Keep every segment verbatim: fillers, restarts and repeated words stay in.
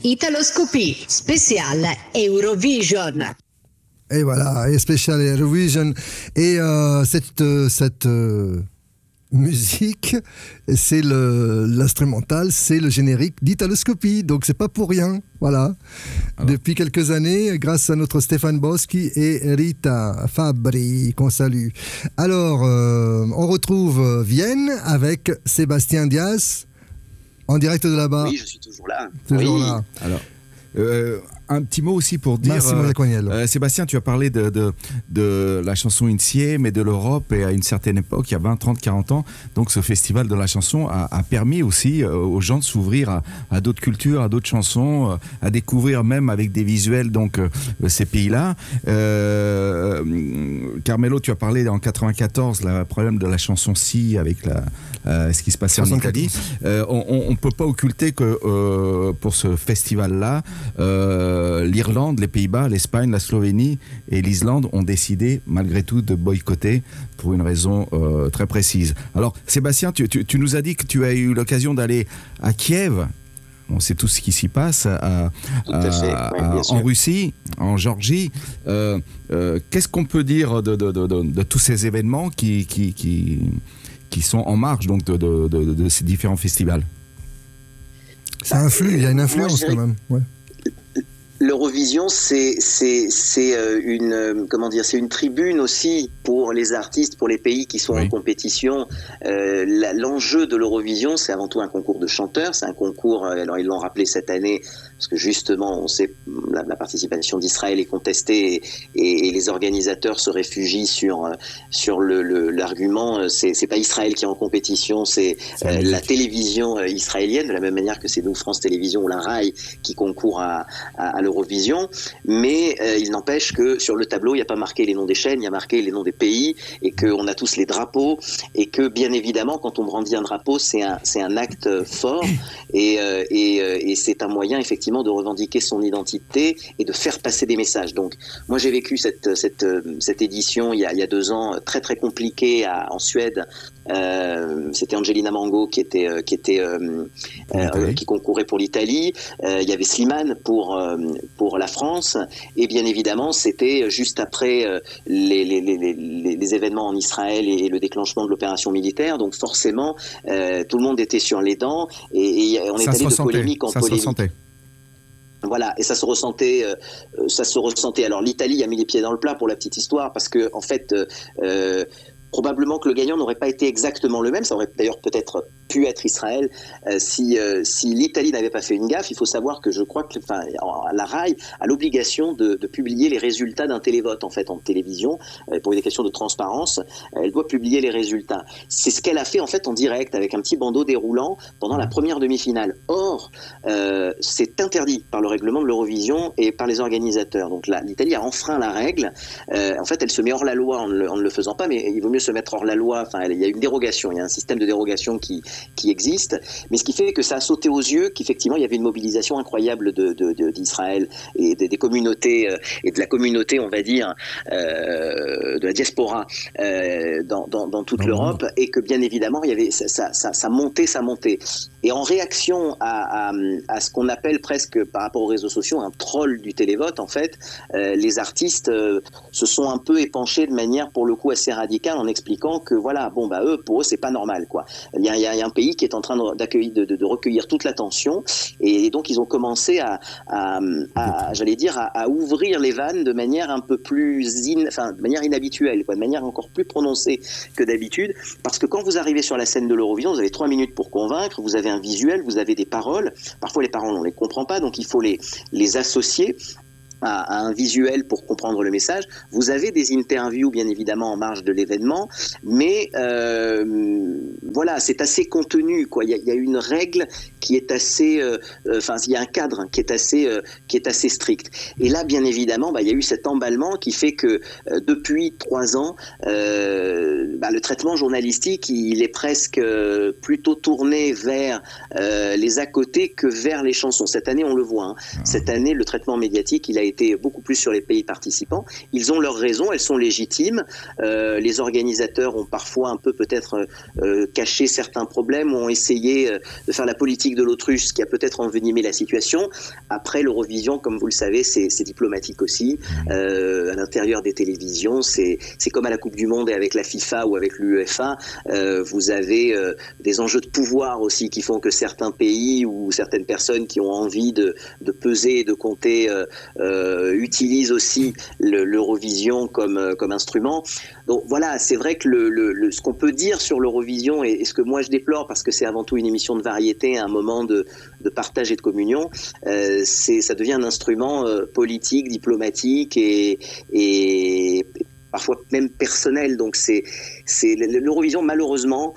Italoscopie, spécial Eurovision. Et voilà, et spécial Eurovision. Et euh, cette, euh, cette euh, musique, c'est le, l'instrumental, c'est le générique d'Italoscopie. Donc c'est pas pour rien. Voilà. Alors. Depuis quelques années, grâce à notre Stéphane Boschi et Rita Fabbri, qu'on salue. Alors, euh, on retrouve Vienne avec Sébastien Diaz en direct de là-bas. Oui, je suis toujours là. Toujours oui. là. Alors. Euh, un petit mot aussi pour dire, euh, euh, Sébastien, tu as parlé de, de, de la chanson Insieme et de l'Europe, et à une certaine époque, il y a vingt, trente, quarante ans, donc ce festival de la chanson a, a permis aussi euh, aux gens de s'ouvrir à, à d'autres cultures, à d'autres chansons, euh, à découvrir même avec des visuels donc euh, ces pays-là. Euh, Carmelo, tu as parlé en quatre-vingt-quatorze, le problème de la chanson Si avec la, euh, ce qui se passait en Italie. Euh, on ne peut pas occulter que euh, pour ce festival-là, euh, l'Irlande, les Pays-Bas, l'Espagne, la Slovénie et l'Islande ont décidé malgré tout de boycotter pour une raison euh, très précise. Alors Sébastien, tu, tu, tu nous as dit que tu as eu l'occasion d'aller à Kiev. On sait tout ce qui s'y passe à, à, oui, à, en Russie, en Géorgie. Euh, euh, qu'est-ce qu'on peut dire de, de, de, de, de tous ces événements qui, qui, qui, qui sont en marge donc de, de, de, de ces différents festivals? Ça influe, il y a une influence Moi, quand même. Ouais. L'Eurovision, c'est c'est c'est une comment dire, c'est une tribune aussi pour les artistes, pour les pays qui sont oui. en compétition. Euh, la, l'enjeu de l'Eurovision, c'est avant tout un concours de chanteurs. C'est un concours. Alors ils l'ont rappelé cette année parce que justement, on sait la, la participation d'Israël est contestée et, et, et les organisateurs se réfugient sur sur le, le l'argument. C'est c'est pas Israël qui est en compétition, c'est, c'est euh, la télévision israélienne, de la même manière que c'est nous France Télévisions ou la Rai qui concourt à à, à l'Eurovision, mais euh, il n'empêche que sur le tableau, il n'y a pas marqué les noms des chaînes, il y a marqué les noms des pays, et qu'on a tous les drapeaux, et que bien évidemment, quand on brandit un drapeau, c'est un, c'est un acte fort, et, euh, et, euh, et c'est un moyen effectivement de revendiquer son identité et de faire passer des messages. Donc, moi j'ai vécu cette, cette, cette édition il y, a, il y a deux ans, très très compliquée à, en Suède. Euh, c'était Angelina Mango qui était euh, qui était euh, euh, qui concourait pour l'Italie. Euh, il y avait Slimane pour euh, pour la France, et bien évidemment c'était juste après euh, les, les, les, les, les événements en Israël et le déclenchement de l'opération militaire. Donc forcément euh, tout le monde était sur les dents et, et on est allé de polémique en ça polémique. Se ressentait. Voilà, et ça se ressentait, euh, ça se ressentait. Alors l'Italie a mis les pieds dans le plat pour la petite histoire parce que en fait. Euh, Probablement que le gagnant n'aurait pas été exactement le même. Ça aurait d'ailleurs peut-être pu être Israël euh, si, euh, si l'Italie n'avait pas fait une gaffe. Il faut savoir que je crois que enfin, la Rai a l'obligation de, de publier les résultats d'un télévote en fait en télévision euh, pour des questions de transparence. Euh, elle doit publier les résultats. C'est ce qu'elle a fait en fait en direct avec un petit bandeau déroulant pendant la première demi-finale. Or, euh, c'est interdit par le règlement de l'Eurovision et par les organisateurs. Donc là, l'Italie a enfreint la règle. Euh, en fait, elle se met hors la loi en ne le, en ne le faisant pas, mais il vaut mieux se mettre hors la loi. Enfin, il y a une dérogation, il y a un système de dérogation qui qui existe, mais ce qui fait que ça a sauté aux yeux qu'effectivement il y avait une mobilisation incroyable de, de, de d'Israël et des, des communautés euh, et de la communauté, on va dire, euh, de la diaspora euh, dans, dans, dans toute dans l'Europe, le et que bien évidemment il y avait ça, ça, ça, ça montait, ça montait. Et en réaction à, à, à ce qu'on appelle presque par rapport aux réseaux sociaux un troll du télévote, en fait, euh, les artistes euh, se sont un peu épanchés de manière pour le coup assez radicale en expliquant que voilà, bon bah eux, pour eux c'est pas normal quoi. Il y a, il y a un pays qui est en train d'accueillir, de, de, de recueillir toute l'attention, et donc ils ont commencé à, à, à j'allais dire, à, à ouvrir les vannes de manière un peu plus, in, enfin de manière inhabituelle, quoi, de manière encore plus prononcée que d'habitude, parce que quand vous arrivez sur la scène de l'Eurovision, vous avez trois minutes pour convaincre, vous avez un visuel, vous avez des paroles. Parfois les paroles on les comprend pas, donc il faut les les associer à, à un visuel pour comprendre le message. Vous avez des interviews bien évidemment en marge de l'événement, mais euh, voilà, c'est assez contenu quoi. Il y a, il y a une règle qui est assez, enfin euh, il y a un cadre qui est assez, euh, qui est assez strict. Et là, bien évidemment, bah, il y a eu cet emballement qui fait que euh, depuis trois ans, euh, bah, le traitement journalistique, il est presque euh, plutôt tourné vers euh, les à côté que vers les chansons. Cette année, on le voit. Hein. Cette année, le traitement médiatique, il a été beaucoup plus sur les pays participants. Ils ont leurs raisons, elles sont légitimes. Euh, les organisateurs ont parfois un peu peut-être euh, caché certains problèmes, ont essayé euh, de faire la politique politique de l'autruche, ce qui a peut-être envenimé la situation. Après, l'Eurovision, comme vous le savez, c'est, c'est diplomatique aussi. Euh, à l'intérieur des télévisions, c'est, c'est comme à la Coupe du Monde et avec la FIFA ou avec l'UEFA. Euh, vous avez euh, des enjeux de pouvoir aussi qui font que certains pays ou certaines personnes qui ont envie de, de peser et de compter euh, euh, utilisent aussi le, l'Eurovision comme, comme instrument. Donc voilà, c'est vrai que le, le, le, ce qu'on peut dire sur l'Eurovision et, et ce que moi je déplore, parce que c'est avant tout une émission de variété, un moment de, de partage et de communion, euh, c'est, ça devient un instrument euh, politique, diplomatique et, et parfois même personnel. Donc c'est, c'est l'Eurovision malheureusement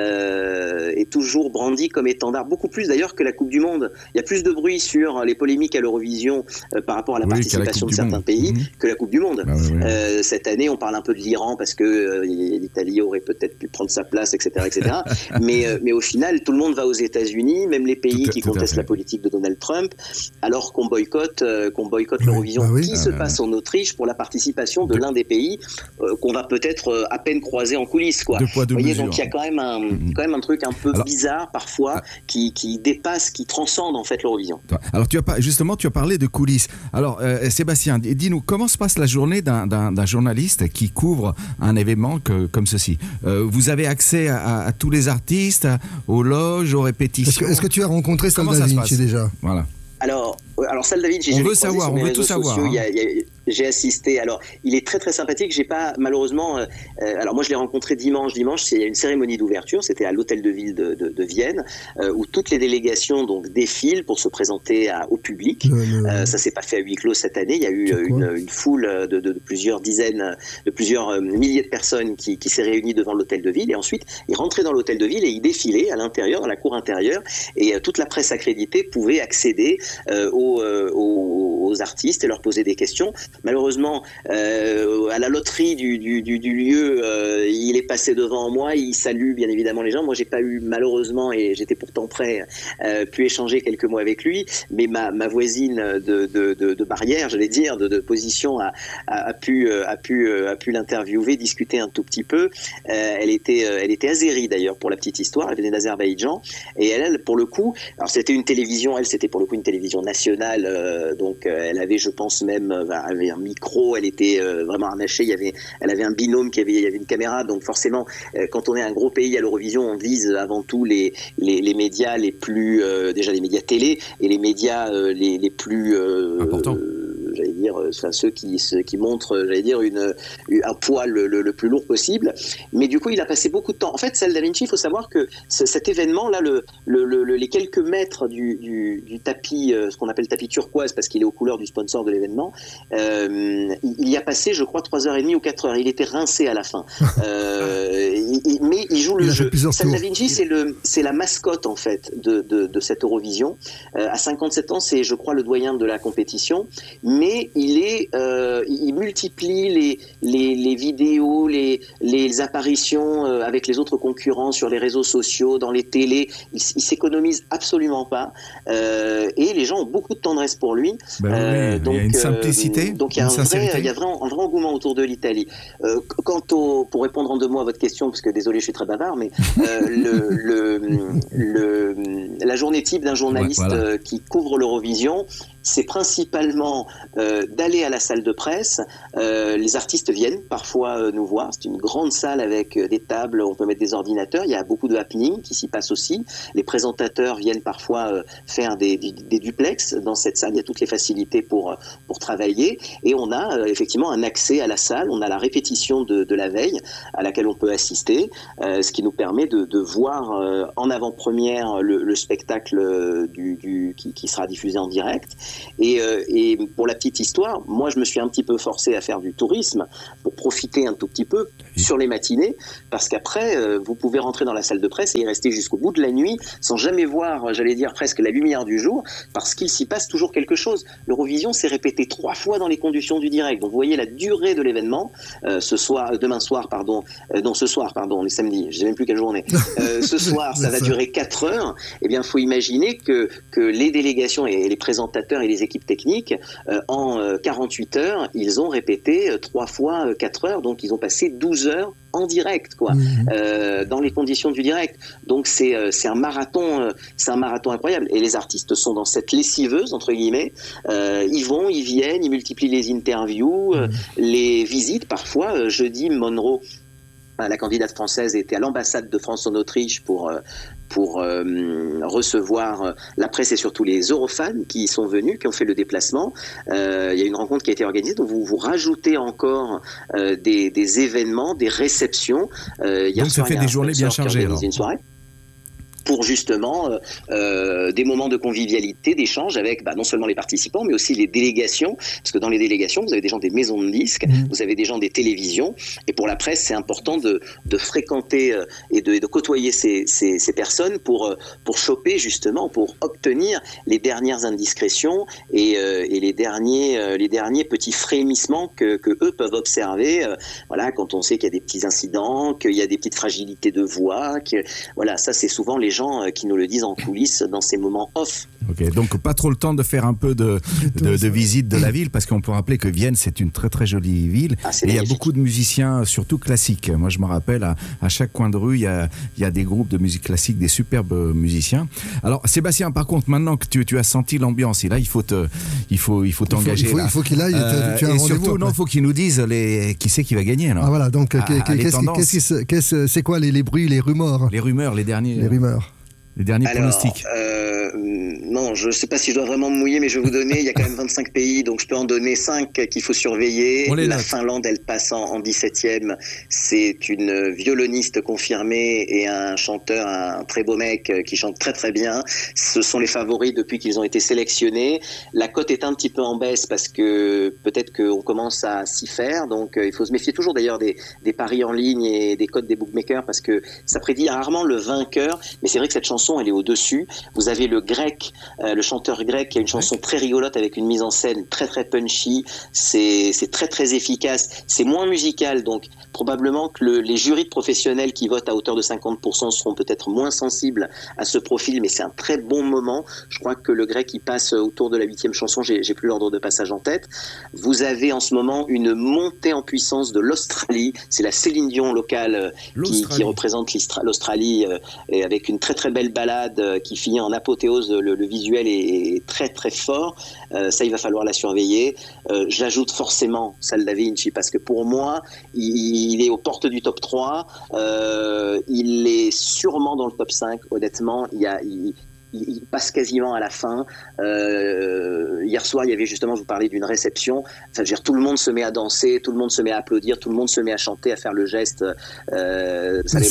euh, est toujours brandie comme étendard, beaucoup plus d'ailleurs que la Coupe du Monde. Il y a plus de bruit sur les polémiques à l'Eurovision euh, par rapport à la oui, participation de certains pays mmh. que la Coupe du Monde. Bah, oui, oui. Euh, cette année, on parle un peu de l'Iran parce que euh, l'Italie aurait peut-être pu prendre sa place, et cetera, et cetera. mais, euh, mais au final, tout le monde va aux États-Unis, même les pays tout, qui tout contestent la politique de Donald Trump, alors qu'on boycotte, euh, qu'on boycotte oui, l'Eurovision, bah, oui. qui ah, se ah, passe ah, en Autriche pour la participation de, de... l'un des pays euh, qu'on va peut-être euh, à peine croiser en coulisses, quoi. Deux poids, deux Vous voyez, mesures. Donc il y a quand même un, mmh. quand même un truc un peu alors, bizarre parfois ah. qui, qui dépasse, qui transcende en fait l'Eurovision. Alors tu as pas, justement, tu as parlé de coulisses. Alors euh, Sébastien, dis-nous comment se passe la journée d'un, d'un, d'un journaliste qui couvre un événement que, comme ceci. Euh, vous avez accès à, à tous les artistes, aux loges, aux répétitions. Est-ce que, est-ce que tu as rencontré Sal Da Vinci déjà? Voilà. Alors, alors Sal Da Vinci, j'ai on veut savoir, on veut tout savoir. Sociaux, hein. il y a, il y a, j'ai assisté. Alors, il est très très sympathique. J'ai pas malheureusement. Euh, alors moi, je l'ai rencontré dimanche. Dimanche, c'est il y a une cérémonie d'ouverture. C'était à l'hôtel de ville de, de, de Vienne, euh, où toutes les délégations donc défilent pour se présenter à, au public. Le, le... Euh, ça s'est pas fait à huis clos cette année. Il y a eu une, une foule de, de, de plusieurs dizaines, de plusieurs euh, milliers de personnes qui, qui s'est réunie devant l'hôtel de ville. Et ensuite, ils rentraient dans l'hôtel de ville et ils défilaient à l'intérieur, dans la cour intérieure. Et euh, toute la presse accréditée pouvait accéder euh, aux, euh, aux, aux artistes et leur poser des questions. Malheureusement, euh, à la loterie du, du, du, du lieu, euh, il est passé devant moi, il salue bien évidemment les gens. Moi, j'ai pas eu, malheureusement, et j'étais pourtant prêt, euh, pu échanger quelques mots avec lui, mais ma, ma voisine de, de, de, de barrière, j'allais dire, de, de position, a, a, a, pu, a, pu, a pu l'interviewer, discuter un tout petit peu. Euh, elle était, elle était azérie d'ailleurs, pour la petite histoire, elle venait d'Azerbaïdjan, et elle, pour le coup, alors c'était une télévision, elle, c'était pour le coup une télévision nationale, euh, donc euh, elle avait, je pense même, euh, avait un micro, elle était euh, vraiment harnachée, il y avait, elle avait un binôme qui avait, il y avait une caméra, donc forcément, euh, quand on est un gros pays à l'Eurovision, on vise avant tout les, les, les médias les plus, euh, déjà les médias télé, et les médias euh, les, les plus euh, importants. Euh, j'allais dire, enfin, ceux qui, ceux qui montrent, j'allais dire, une, un poids le, le, le plus lourd possible. Mais du coup, il a passé beaucoup de temps. En fait, Sal Da Vinci, il faut savoir que c- cet événement-là, le, le, le, les quelques mètres du, du, du tapis, euh, ce qu'on appelle tapis turquoise, parce qu'il est aux couleurs du sponsor de l'événement, euh, il y a passé, je crois, trois heures trente ou quatre heures. Il était rincé à la fin. Euh, il, il, mais il joue le il jeu. Sal Da Vinci, c'est, le, c'est la mascotte, en fait, de, de, de cette Eurovision. Euh, à cinquante-sept ans, c'est, je crois, le doyen de la compétition. Mais il est, euh, il multiplie les, les, les vidéos, les, les apparitions euh, avec les autres concurrents sur les réseaux sociaux, dans les télés. Il, il s'économise absolument pas. Euh, et les gens ont beaucoup de tendresse pour lui. Ben euh, oui, donc, il y a une simplicité. Euh, donc il y a, un vrai, il y a vraiment un vrai engouement autour de l'Italie. Euh, quant au, pour répondre en deux mots à votre question, parce que désolé, je suis très bavard, mais euh, le, le, le, la journée type d'un journaliste ouais, voilà. euh, qui couvre l'Eurovision, c'est principalement euh, d'aller à la salle de presse. Euh, les artistes viennent parfois euh, nous voir. C'est une grande salle avec euh, des tables, on peut mettre des ordinateurs. Il y a beaucoup de happening qui s'y passe aussi. Les présentateurs viennent parfois euh, faire des, des, des duplex dans cette salle. Il y a toutes les facilités pour, pour travailler. Et on a euh, effectivement un accès à la salle. On a la répétition de, de la veille à laquelle on peut assister, euh, ce qui nous permet de, de voir euh, en avant-première le, le spectacle du, du, qui, qui sera diffusé en direct. Et, euh, et pour la petite histoire, moi je me suis un petit peu forcé à faire du tourisme pour profiter un tout petit peu sur les matinées, parce qu'après euh, vous pouvez rentrer dans la salle de presse et y rester jusqu'au bout de la nuit sans jamais voir, j'allais dire presque la lumière du jour, parce qu'il s'y passe toujours quelque chose. L'Eurovision s'est répété trois fois dans les conditions du direct, donc vous voyez la durée de l'événement. Euh, ce soir, demain soir, pardon, euh, non ce soir, pardon, on est samedi, je sais même plus quelle journée. Euh, ce soir, ça va durer quatre heures. Eh bien, il faut imaginer que que les délégations et les présentateurs et les équipes techniques, euh, en euh, quarante-huit heures, ils ont répété euh, trois fois euh, quatre heures, donc ils ont passé douze heures en direct, quoi, mmh. euh, dans les conditions du direct. Donc c'est euh, c'est un marathon, euh, c'est un marathon incroyable. Et les artistes sont dans cette lessiveuse entre guillemets. Euh, ils vont, ils viennent, ils multiplient les interviews, euh, mmh. les visites. Parfois, euh, jeudi, Monroe, la candidate française, était à l'ambassade de France en Autriche pour euh, pour euh, recevoir la presse et surtout les Eurofans qui sont venus, qui ont fait le déplacement. Euh, il y a une rencontre qui a été organisée, donc vous, vous rajoutez encore euh, des, des événements, des réceptions. Euh, hier donc soir, ça fait des journées bien chargées. Une soirée pour justement euh, euh, des moments de convivialité, d'échange avec bah, non seulement les participants, mais aussi les délégations, parce que dans les délégations, vous avez des gens des maisons de disques, mmh. vous avez des gens des télévisions, et pour la presse, c'est important de, de fréquenter euh, et, de, et de côtoyer ces, ces, ces personnes pour, euh, pour choper justement, pour obtenir les dernières indiscrétions et, euh, et les, derniers, euh, les derniers petits frémissements que, que eux peuvent observer, euh, voilà, quand on sait qu'il y a des petits incidents, qu'il y a des petites fragilités de voix, que, voilà, ça c'est souvent les gens qui nous le disent en coulisses dans ces moments off. Ok, donc pas trop le temps de faire un peu de, de, de visite de la ville, parce qu'on peut rappeler que Vienne, c'est une très très jolie ville. Ah, et il y a beaucoup de musiciens, surtout classiques. Moi, je me rappelle, à, à chaque coin de rue, il y, a, il y a des groupes de musique classique, des superbes musiciens. Alors, Sébastien, par contre, maintenant que tu, tu as senti l'ambiance, et là, il faut te, il faut, il faut t'engager. Il faut, il faut qu'il aille. Euh, tu as et surtout, non, il faut qu'il nous dise les, qui c'est qui va gagner. Alors. Ah voilà, donc à, qu'est-ce, qu'est-ce, qu'est-ce, qu'est-ce, c'est quoi les, les bruits, les rumeurs Les rumeurs, les derniers. Les rumeurs. Les derniers Alors, pronostics. Euh, non, je ne sais pas si je dois vraiment me mouiller, mais je vais vous donner, il y a quand même vingt-cinq pays, donc je peux en donner cinq qu'il faut surveiller. La note. Finlande, elle passe en, en dix-septième. C'est une violoniste confirmée et un chanteur, un très beau mec qui chante très très bien. Ce sont les favoris depuis qu'ils ont été sélectionnés. La cote est un petit peu en baisse parce que peut-être qu'on commence à s'y faire. Donc il faut se méfier toujours d'ailleurs des, des paris en ligne et des cotes des bookmakers parce que ça prédit rarement le vainqueur. Mais c'est vrai que cette chanson, elle est au-dessus. Vous avez le grec, euh, le chanteur grec, qui a une chanson très rigolote avec une mise en scène très très punchy. C'est, c'est très très efficace. C'est moins musical, donc probablement que le, les jurys de professionnels qui votent à hauteur de cinquante pour cent seront peut-être moins sensibles à ce profil, mais c'est un très bon moment. Je crois que le grec, il passe autour de la huitième chanson. J'ai, j'ai plus l'ordre de passage en tête. Vous avez en ce moment une montée en puissance de l'Australie. C'est la Céline Dion locale qui, qui représente l'Australie euh, et avec une très très belle balade euh, qui finit en apothéose. Le, le visuel est, est très très fort. Euh, ça, il va falloir la surveiller. Euh, j'ajoute forcément Sal Da Vinci parce que pour moi, il, il est aux portes du top trois. Euh, il est sûrement dans le top cinq. Honnêtement, il y a... Il, il passe quasiment à la fin. Euh, hier soir, il y avait justement, je vous parlais d'une réception. Enfin, je veux dire, tout le monde se met à danser, tout le monde se met à applaudir, tout le monde se met à chanter, à faire le geste. Euh, ça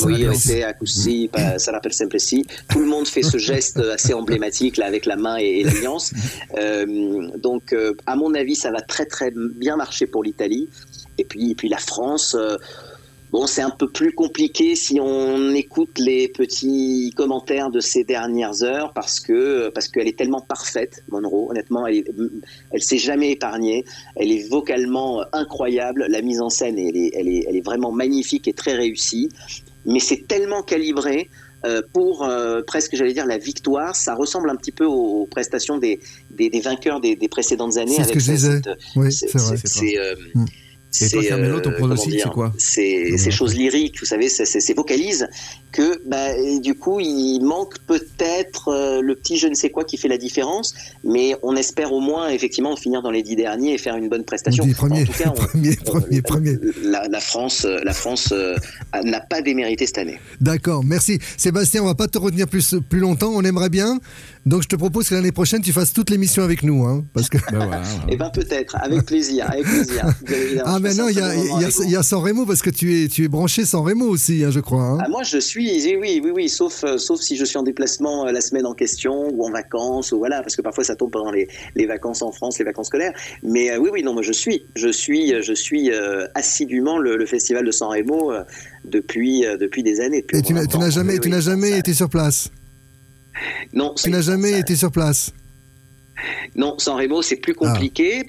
ça rappelle sempre si. Tout le monde fait ce geste assez emblématique là avec la main et, et l'alliance. Euh, donc, euh, à mon avis, ça va très très bien marcher pour l'Italie. Et puis, et puis la France. Euh, Bon, c'est un peu plus compliqué si on écoute les petits commentaires de ces dernières heures parce que parce qu'elle est tellement parfaite, Monroe. Honnêtement, elle, est, elle s'est jamais épargnée. Elle est vocalement incroyable. La mise en scène, elle est, elle est, elle est vraiment magnifique et très réussie. Mais c'est tellement calibré. Euh, pour euh, presque, j'allais dire, la victoire. Ça ressemble un petit peu aux, aux prestations des, des, des vainqueurs des, des précédentes années. C'est avec ce que je disais. Cette, oui, c'est, c'est vrai. C'est, c'est, euh, mm. Et toi, Carmelo, ton pronostic, c'est quoi? C'est ces choses lyriques, vous savez, c'est ces vocalises que, bah, et du coup, il manque peut-être euh, le petit je ne sais quoi qui fait la différence, mais on espère au moins, effectivement, finir dans les dix derniers et faire une bonne prestation. Premier, en tout cas, on, premier, on, premier, on, premier. La, la France, la France euh, n'a pas démérité cette année. D'accord, merci. Sébastien, on ne va pas te retenir plus, plus longtemps, on aimerait bien. Donc, je te propose que l'année prochaine, tu fasses toute l'émission avec nous. Hein, parce que... ben voilà, voilà. Eh bien, peut-être, avec plaisir, avec plaisir. Ah, mais non, il y a, y, a, y a San Remo, parce que tu es, tu es branché San Remo aussi, hein, je crois. Hein. Ah, moi, je suis, oui, oui, oui, oui sauf, euh, sauf si je suis en déplacement euh, la semaine en question, ou en vacances, ou voilà, parce que parfois, ça tombe pendant les, les vacances en France, les vacances scolaires. Mais euh, oui, oui, non, moi, je suis, je suis, je suis euh, assidûment le, le festival de San Remo euh, depuis, euh, depuis des années. Depuis Et tu n'as, tu n'as jamais, oui, tu n'as oui, jamais été sur place? Non. Tu n'as jamais ça... été sur place? Non, San Remo, c'est plus compliqué. Ah.